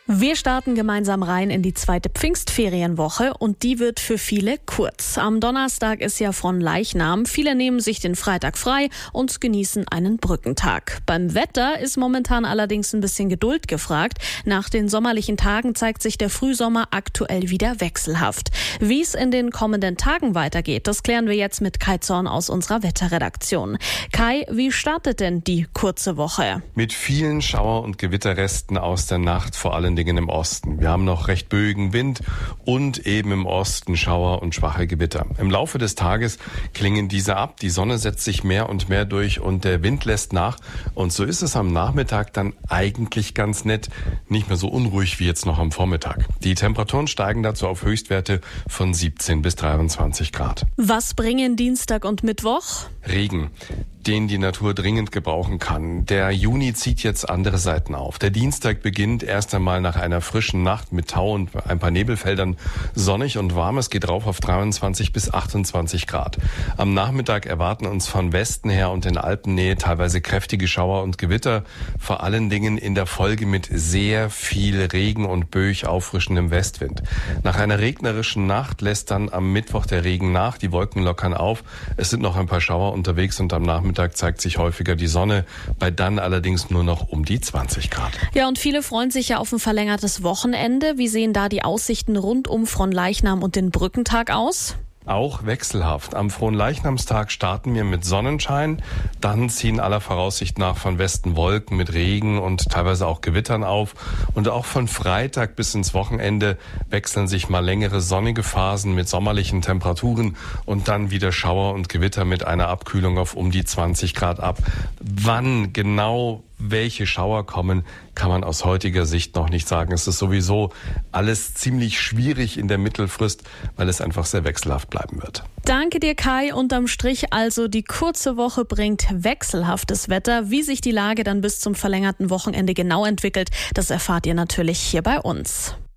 Wir starten gemeinsam rein in die zweite Pfingstferienwoche und die wird für viele kurz. Am Donnerstag ist ja Fronleichnam. Viele nehmen sich den Freitag frei und genießen einen Brückentag. Beim Wetter ist momentan allerdings ein bisschen Geduld gefragt. Nach den sommerlichen Tagen zeigt sich der Frühsommer aktuell wieder wechselhaft. Wie es in den kommenden Tagen weitergeht, das klären wir jetzt mit Kai Zorn aus unserer Wetterredaktion. Kai, wie startet denn die kurze Woche? Mit vielen Schauer- und Gewitterresten aus der Nacht, vor allen Dingen im Osten. Wir haben noch recht böigen Wind und eben im Osten Schauer und schwache Gewitter. Im Laufe des Tages klingen diese ab, die Sonne setzt sich mehr und mehr durch und der Wind lässt nach. Und so ist es am Nachmittag dann eigentlich ganz nett, nicht mehr so unruhig wie jetzt noch am Vormittag. Die Temperaturen steigen dazu auf Höchstwerte von 17 bis 23 Grad. Was bringen Dienstag und Mittwoch? Regen, den die Natur dringend gebrauchen kann. Der Juni zieht jetzt andere Seiten auf. Der Dienstag beginnt erst einmal nach einer frischen Nacht mit Tau und ein paar Nebelfeldern sonnig und warm. Es geht rauf auf 23 bis 28 Grad. Am Nachmittag erwarten uns von Westen her und in Alpennähe teilweise kräftige Schauer und Gewitter, vor allen Dingen in der Folge mit sehr viel Regen und böig auffrischendem Westwind. Nach einer regnerischen Nacht lässt dann am Mittwoch der Regen nach, die Wolken lockern auf. Es sind noch ein paar Schauer unterwegs und am Nachmittag zeigt sich häufiger die Sonne, bei dann allerdings nur noch um die 20 Grad. Ja, und viele freuen sich ja auf ein verlängertes Wochenende. Wie sehen da die Aussichten rund um Fronleichnam und den Brückentag aus? Auch wechselhaft. Am Fronleichnamstag starten wir mit Sonnenschein, dann ziehen aller Voraussicht nach von Westen Wolken mit Regen und teilweise auch Gewittern auf. Und auch von Freitag bis ins Wochenende wechseln sich mal längere sonnige Phasen mit sommerlichen Temperaturen und dann wieder Schauer und Gewitter mit einer Abkühlung auf um die 20 Grad ab. Wann genau welche Schauer kommen, kann man aus heutiger Sicht noch nicht sagen. Es ist sowieso alles ziemlich schwierig in der Mittelfrist, weil es einfach sehr wechselhaft bleiben wird. Danke dir, Kai. Unterm Strich also, die kurze Woche bringt wechselhaftes Wetter. Wie sich die Lage dann bis zum verlängerten Wochenende genau entwickelt, das erfahrt ihr natürlich hier bei uns.